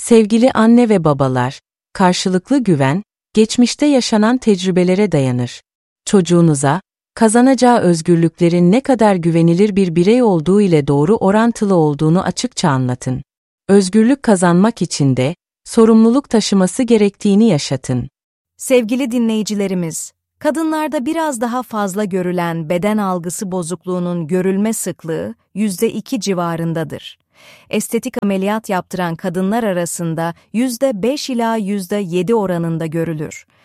Sevgili anne ve babalar, karşılıklı güven, geçmişte yaşanan tecrübelere dayanır. Çocuğunuza, kazanacağı özgürlüklerin ne kadar güvenilir bir birey olduğu ile doğru orantılı olduğunu açıkça anlatın. Özgürlük kazanmak için de, sorumluluk taşıması gerektiğini yaşatın. Sevgili dinleyicilerimiz, kadınlarda biraz daha fazla görülen beden algısı bozukluğunun görülme sıklığı %2 civarındadır. Estetik ameliyat yaptıran kadınlar arasında %5 ila %7 oranında görülür.